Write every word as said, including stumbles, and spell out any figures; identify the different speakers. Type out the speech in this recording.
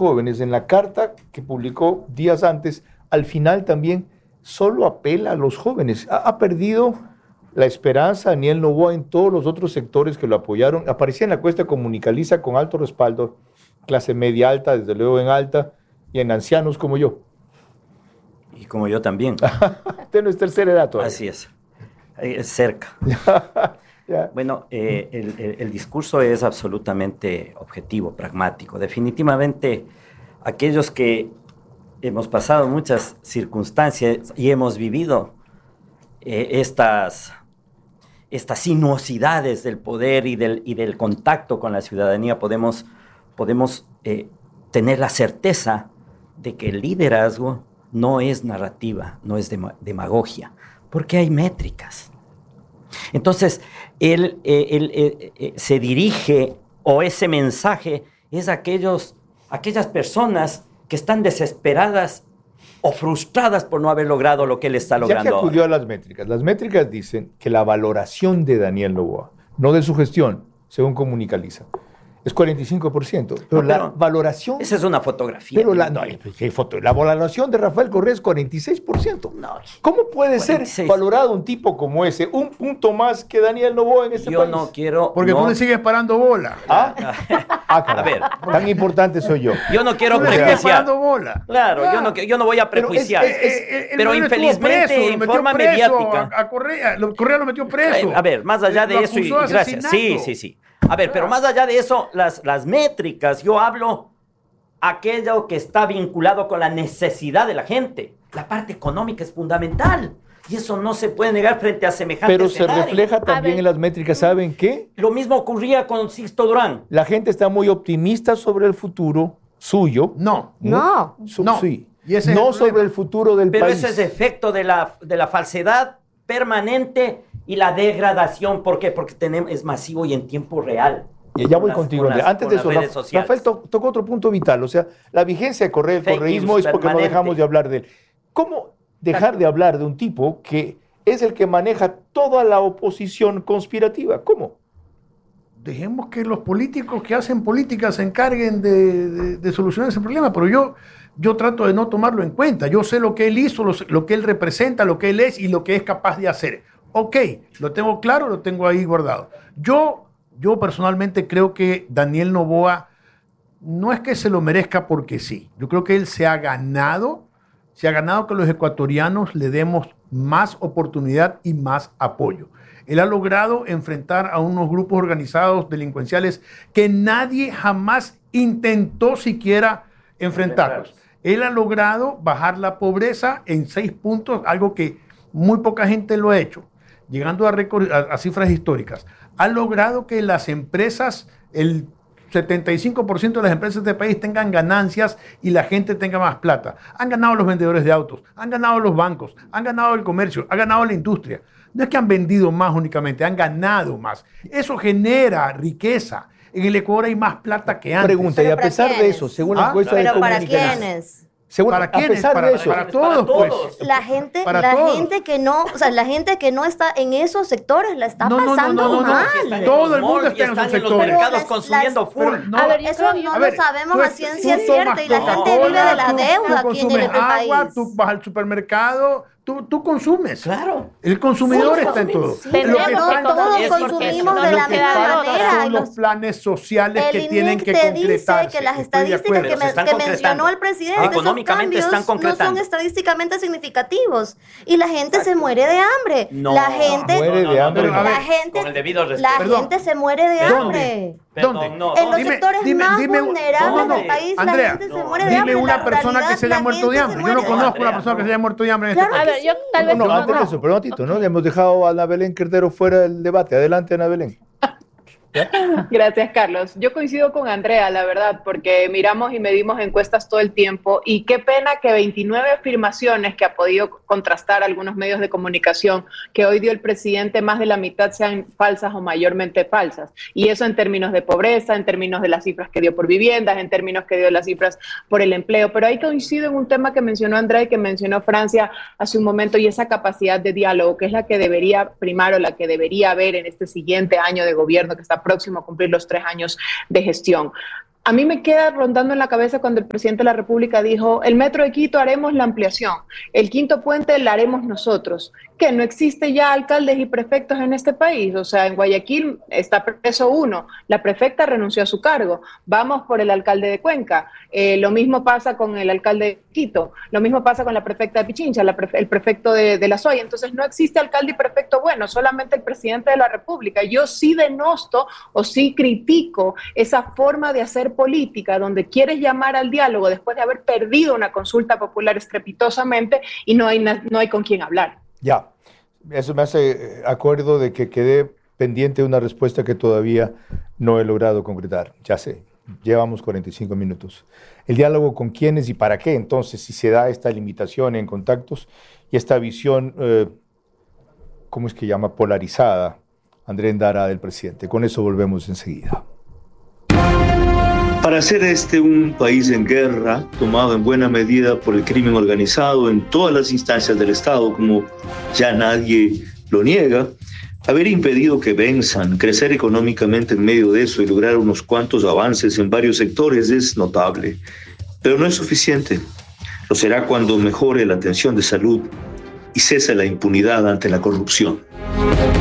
Speaker 1: jóvenes, en la carta que publicó días antes, al final también solo apela a los jóvenes. Ha, ha perdido la esperanza Daniel Noboa en todos los otros sectores que lo apoyaron. Aparecía en la encuesta Comunicaliza con alto respaldo, clase media alta, desde luego en alta, y en ancianos como yo.
Speaker 2: Y como yo también.
Speaker 1: Usted no es tercera edad todavía.
Speaker 2: Así es, es cerca.
Speaker 1: Ya.
Speaker 2: Bueno, eh, el, el, el discurso es absolutamente objetivo, pragmático. Definitivamente, aquellos que hemos pasado muchas circunstancias y hemos vivido eh, estas, estas sinuosidades del poder y del, y del contacto con la ciudadanía, podemos, podemos eh, tener la certeza de que el liderazgo no es narrativa, no es dem- demagogia, porque hay métricas. Entonces, él, eh, él eh, eh, se dirige, o ese mensaje es a aquellos, aquellas personas que están desesperadas o frustradas por no haber logrado lo que él está logrando.
Speaker 1: Ya que acudió
Speaker 2: ahora.
Speaker 1: a las métricas, las métricas dicen que la valoración de Daniel Noboa, no de su gestión, según Comunicaliza, es cuarenta y cinco por ciento, pero,
Speaker 2: No,
Speaker 1: la
Speaker 2: pero
Speaker 1: valoración...
Speaker 2: Esa es una fotografía.
Speaker 1: Pero la, no, ¿qué foto? La valoración de Rafael Correa es cuarenta y seis por ciento.
Speaker 2: No,
Speaker 1: ¿Cómo puede
Speaker 2: cuarenta y seis.
Speaker 1: ser valorado un tipo como ese, un punto más que Daniel Noboa en este
Speaker 2: Yo
Speaker 1: país?
Speaker 2: no quiero...
Speaker 3: Porque
Speaker 2: no,
Speaker 3: tú le sigues parando bola.
Speaker 1: ¿Ah? Ah,
Speaker 2: A ver.
Speaker 1: Tan importante soy yo.
Speaker 2: Yo no quiero
Speaker 3: Tú le sigues
Speaker 2: prejuiciar.
Speaker 3: parando bola.
Speaker 2: Claro, yo no, yo no voy a
Speaker 1: Pero es-
Speaker 2: prejuiciar.
Speaker 1: es- es-
Speaker 3: Eh, el
Speaker 2: pero
Speaker 3: Manuel estuvo
Speaker 2: infelizmente,
Speaker 3: preso, lo
Speaker 2: en
Speaker 3: metió
Speaker 2: forma
Speaker 3: preso
Speaker 2: mediática.
Speaker 3: A, a Correa, lo, Correa lo metió preso.
Speaker 2: A ver, más allá de
Speaker 3: Lo
Speaker 2: eso, y
Speaker 3: acusó de
Speaker 2: gracias. Sí,
Speaker 3: asesinato.
Speaker 2: sí, sí. A ver, pero más allá de eso, las, las métricas, yo hablo aquello que está vinculado con la necesidad de la gente. La parte económica es fundamental. Y eso no se puede negar frente a semejante
Speaker 1: Pero se
Speaker 2: escenario.
Speaker 1: refleja también
Speaker 4: ver.
Speaker 1: en las métricas, ¿saben qué?
Speaker 2: Lo mismo ocurría con Sixto Durán.
Speaker 1: La gente está muy optimista sobre el futuro suyo.
Speaker 3: No.
Speaker 4: No.
Speaker 1: Su-
Speaker 3: No.
Speaker 1: sí.
Speaker 3: Y ese es
Speaker 1: no
Speaker 3: el problema.
Speaker 1: sobre el futuro del
Speaker 2: Pero
Speaker 1: país.
Speaker 2: ese es efecto de la, de la falsedad permanente y la degradación. ¿Por qué? Porque tenemos, es masivo y en tiempo real.
Speaker 1: Y ya voy
Speaker 2: Las-
Speaker 1: contigo,
Speaker 2: con
Speaker 1: Andrea.
Speaker 2: las-
Speaker 1: Antes
Speaker 2: con
Speaker 1: de
Speaker 2: las
Speaker 1: eso,
Speaker 2: redes
Speaker 1: Rafa-
Speaker 2: sociales.
Speaker 1: Rafael to- tocó otro punto vital. O sea, la vigencia de Correa, el
Speaker 2: Fake
Speaker 1: correísmo
Speaker 2: news
Speaker 1: es porque no
Speaker 2: permanente.
Speaker 1: dejamos de hablar de él. ¿Cómo dejar de hablar de un tipo que es el que maneja toda la oposición conspirativa? ¿Cómo?
Speaker 3: Dejemos que los políticos que hacen política se encarguen de, de- de solucionar ese problema, pero yo, yo trato de no tomarlo en cuenta. Yo sé lo que él hizo, lo, sé- lo que él representa, lo que él es y lo que es capaz de hacer. Ok, lo tengo claro, lo tengo ahí guardado. Yo, yo personalmente creo que Daniel Noboa no es que se lo merezca porque sí. Yo creo que él se ha ganado, se ha ganado que los ecuatorianos le demos más oportunidad y más apoyo. Él ha logrado enfrentar a unos grupos organizados delincuenciales que nadie jamás intentó siquiera enfrentarlos. Él ha logrado bajar la pobreza en seis puntos, algo que muy poca gente lo ha hecho, llegando a, récord, a, a cifras históricas. Ha logrado que las empresas, el setenta y cinco por ciento de las empresas de este país tengan ganancias y la gente tenga más plata. Han ganado los vendedores de autos, han ganado los bancos, han ganado el comercio, ha ganado la industria. No es que han vendido más únicamente, han ganado más. Eso genera riqueza. En el Ecuador hay más plata que antes.
Speaker 1: Pregunta, y
Speaker 4: ¿Pero
Speaker 1: a
Speaker 4: para
Speaker 1: pesar de
Speaker 4: quiénes?
Speaker 1: eso, según la
Speaker 3: ¿Ah?
Speaker 1: encuesta de
Speaker 4: Pero ¿para
Speaker 1: Comunicaliza,
Speaker 4: quiénes?
Speaker 1: según-
Speaker 3: ¿Para
Speaker 1: a
Speaker 3: quiénes?
Speaker 1: pesar
Speaker 3: Para-
Speaker 1: de eso,
Speaker 3: para todos, pues.
Speaker 4: La gente,
Speaker 3: Para
Speaker 4: la
Speaker 3: todos.
Speaker 4: gente que no, o sea, la gente que no está en esos sectores la está
Speaker 3: No, no, no,
Speaker 4: pasando
Speaker 3: no, no, no.
Speaker 4: mal.
Speaker 2: Si están en
Speaker 3: Todo
Speaker 2: los
Speaker 3: el mundo
Speaker 2: malls
Speaker 3: está
Speaker 2: y
Speaker 3: en
Speaker 2: están
Speaker 3: esos
Speaker 2: en los
Speaker 3: sectores.
Speaker 2: mercados
Speaker 4: Las-
Speaker 2: consumiendo
Speaker 4: las-
Speaker 2: full.
Speaker 3: No,
Speaker 4: A ver,
Speaker 3: a
Speaker 4: eso no
Speaker 3: a
Speaker 4: lo
Speaker 3: ver,
Speaker 4: sabemos
Speaker 3: tú-
Speaker 4: a ciencia
Speaker 3: tú
Speaker 4: cierta
Speaker 3: tomas
Speaker 4: y la gente
Speaker 3: Coca-Cola,
Speaker 4: vive de la
Speaker 3: tú-
Speaker 4: deuda
Speaker 3: tú
Speaker 4: aquí en
Speaker 3: consumes
Speaker 4: el país.
Speaker 3: agua, tú vas al supermercado, tú, tú consumes.
Speaker 2: Claro.
Speaker 3: El consumidor
Speaker 2: Sí,
Speaker 3: está en todo.
Speaker 4: Sí,
Speaker 3: Lo
Speaker 4: pero
Speaker 3: que
Speaker 4: no
Speaker 3: falta
Speaker 4: todos
Speaker 2: es porque
Speaker 4: consumimos
Speaker 2: no
Speaker 4: de
Speaker 2: lo
Speaker 4: la
Speaker 2: que
Speaker 4: misma
Speaker 2: falta
Speaker 4: manera.
Speaker 3: son
Speaker 4: y
Speaker 3: los
Speaker 4: los-
Speaker 3: planes sociales que
Speaker 4: El
Speaker 3: tienen
Speaker 4: INEC
Speaker 3: que
Speaker 4: te dice
Speaker 3: concretarse.
Speaker 4: que las
Speaker 3: Estoy de
Speaker 4: estadísticas
Speaker 3: acuerdo.
Speaker 4: que,
Speaker 2: Pero se
Speaker 4: men-
Speaker 2: están
Speaker 4: que
Speaker 2: concretando.
Speaker 4: mencionó el presidente,
Speaker 2: Ah.
Speaker 4: esos
Speaker 2: Económicamente
Speaker 4: cambios
Speaker 2: están
Speaker 4: no son
Speaker 2: concretando.
Speaker 4: estadísticamente significativos y la gente se muere de hambre.
Speaker 2: No,
Speaker 4: la gente,
Speaker 1: Muere de hambre,
Speaker 3: no. A
Speaker 4: la
Speaker 3: ver,
Speaker 4: gente,
Speaker 2: con el debido respeto.
Speaker 4: la
Speaker 3: Perdón.
Speaker 4: gente se muere de
Speaker 2: ¿Dónde?
Speaker 4: hambre.
Speaker 2: Perdón,
Speaker 3: ¿Dónde?
Speaker 2: no.
Speaker 4: En los
Speaker 3: Dime-
Speaker 4: sectores
Speaker 3: dime-
Speaker 4: más
Speaker 3: dime-
Speaker 4: vulnerables
Speaker 3: no, no,
Speaker 4: del país,
Speaker 3: Andrea,
Speaker 4: la gente se
Speaker 2: no,
Speaker 4: muere de
Speaker 3: Dime
Speaker 4: hambre.
Speaker 3: una
Speaker 4: La
Speaker 3: persona que
Speaker 4: realidad,
Speaker 3: se haya
Speaker 4: la
Speaker 3: muerto
Speaker 4: gente
Speaker 3: de
Speaker 4: se
Speaker 3: hambre. Yo
Speaker 4: muere
Speaker 3: no
Speaker 4: de
Speaker 3: conozco
Speaker 4: hambre.
Speaker 3: una persona que se haya muerto de hambre en este
Speaker 4: Claro
Speaker 3: país.
Speaker 4: que
Speaker 5: A ver, yo
Speaker 4: sí.
Speaker 5: tal vez
Speaker 1: No,
Speaker 5: no,
Speaker 1: antes de
Speaker 5: no.
Speaker 1: eso, pero un ratito, ¿no? Le hemos dejado a Ana Belén Querdero fuera del debate. Adelante, Ana Belén.
Speaker 6: Gracias, Carlos. Yo coincido con Andrea, la verdad, porque miramos y medimos encuestas todo el tiempo y qué pena que veintinueve afirmaciones que ha podido contrastar algunos medios de comunicación que hoy dio el presidente, más de la mitad sean falsas o mayormente falsas. Y eso en términos de pobreza, en términos de las cifras que dio por viviendas, en términos que dio las cifras por el empleo. Pero ahí coincido en un tema que mencionó Andrea y que mencionó Francia hace un momento, y esa capacidad de diálogo, que es la que debería primar o la que debería haber en este siguiente año de gobierno que está próximo a cumplir los tres años de gestión. A mí me queda rondando en la cabeza cuando el presidente de la República dijo, el metro de Quito haremos la ampliación, el quinto puente la haremos nosotros, que no existe ya alcaldes y prefectos en este país. O sea, en Guayaquil está preso uno, la prefecta renunció a su cargo, vamos por el alcalde de Cuenca, eh, lo mismo pasa con el alcalde de Quito, lo mismo pasa con la prefecta de Pichincha, la prefe el prefecto de, de La Suaya. Entonces no existe alcalde y prefecto bueno, solamente el presidente de la República. Yo sí denosto o sí critico esa forma de hacer política, donde quieres llamar al diálogo después de haber perdido una consulta popular estrepitosamente y no hay, no hay con quién hablar.
Speaker 1: Ya, eso me hace acuerdo de que quedé pendiente de una respuesta que todavía no he logrado concretar. Ya sé, llevamos cuarenta y cinco minutos. ¿El diálogo con quiénes y para qué? Entonces, si se da esta limitación en contactos y esta visión, eh, ¿cómo es que llama? Polarizada, André Endara, del presidente. Con eso volvemos enseguida.
Speaker 5: Para hacer este un país en guerra, tomado en buena medida por el crimen organizado en todas las instancias del Estado, como ya nadie lo niega, haber impedido que venzan, crecer económicamente en medio de eso y lograr unos cuantos avances en varios sectores es notable. Pero no es suficiente. Lo será cuando mejore la atención de salud y cese la impunidad ante la corrupción.